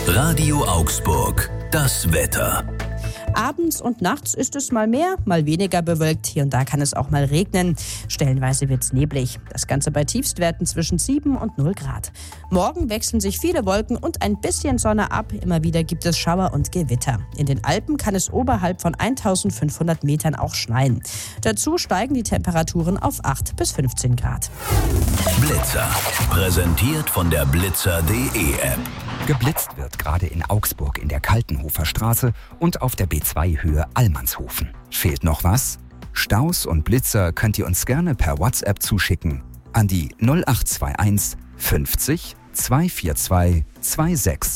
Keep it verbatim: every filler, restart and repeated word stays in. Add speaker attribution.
Speaker 1: Radio Augsburg, das Wetter.
Speaker 2: Abends und nachts ist es mal mehr, mal weniger bewölkt. Hier und da kann es auch mal regnen. Stellenweise wird es neblig. Das Ganze bei Tiefstwerten zwischen sieben und null Grad. Morgen wechseln sich viele Wolken und ein bisschen Sonne ab. Immer wieder gibt es Schauer und Gewitter. In den Alpen kann es oberhalb von eintausendfünfhundert Metern auch schneien. Dazu steigen die Temperaturen auf acht bis fünfzehn Grad.
Speaker 1: Blitzer. Präsentiert von der blitzer punkt de App.
Speaker 3: Geblitzt wird gerade in Augsburg in der Kaltenhofer Straße und auf der B zwei Höhe Allmannshofen. Fehlt noch was? Staus und Blitzer könnt ihr uns gerne per WhatsApp zuschicken an die null acht zwei eins fünfzig zwei vier zwei zwei sechs.